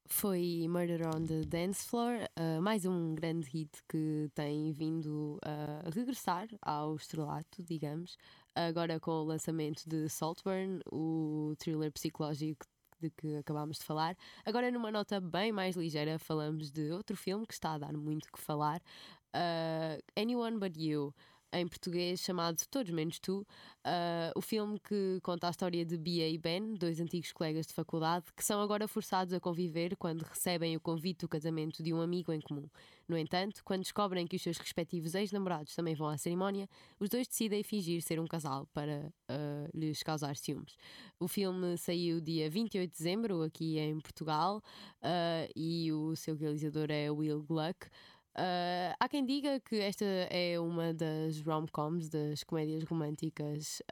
Foi Murder on the Dance Floor, mais um grande hit que tem vindo a regressar ao estrelato, digamos, agora com o lançamento de Saltburn, o thriller psicológico de que acabámos de falar. Agora, numa nota bem mais ligeira, falamos de outro filme que está a dar muito que falar, Anyone But You, em português chamado Todos Menos Tu, o filme que conta a história de Bia e Ben, dois antigos colegas de faculdade, que são agora forçados a conviver quando recebem o convite do casamento de um amigo em comum. No entanto, quando descobrem que os seus respectivos ex-namorados também vão à cerimónia, os dois decidem fingir ser um casal para lhes causar ciúmes. O filme saiu dia 28 de dezembro aqui em Portugal, e o seu realizador é Will Gluck. Há quem diga que esta é uma das rom-coms, das comédias românticas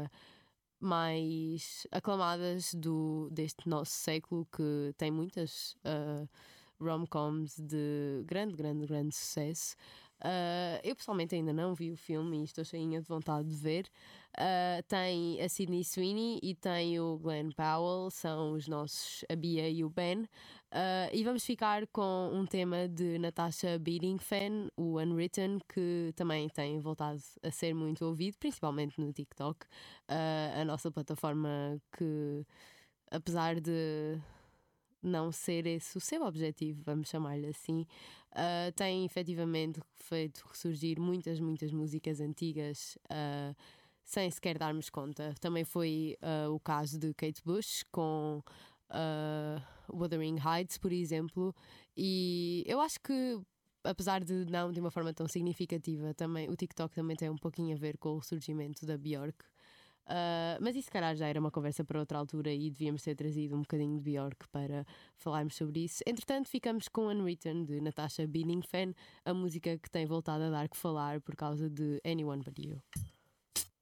mais aclamadas deste nosso século, que tem muitas rom-coms de grande sucesso. Eu pessoalmente ainda não vi o filme e estou cheinha de vontade de ver. Tem a Sydney Sweeney e tem o Glenn Powell, são os nossos, a Bia e o Ben. E vamos ficar com um tema de Natasha Bedingfield, o Unwritten, que também tem voltado a ser muito ouvido, principalmente no TikTok, a nossa plataforma que, apesar de não ser esse o seu objetivo, vamos chamar-lhe assim, tem efetivamente feito ressurgir muitas músicas antigas, sem sequer darmos conta. Também foi o caso de Kate Bush com Wuthering Heights, por exemplo, e eu acho que, apesar de não de uma forma tão significativa, também o TikTok também tem um pouquinho a ver com o surgimento da Björk. Mas isso, se calhar, já era uma conversa para outra altura e devíamos ter trazido um bocadinho de Björk para falarmos sobre isso. Entretanto, ficamos com Unwritten, de Natasha Bedingfield, a música que tem voltado a dar que falar por causa de Anyone But You.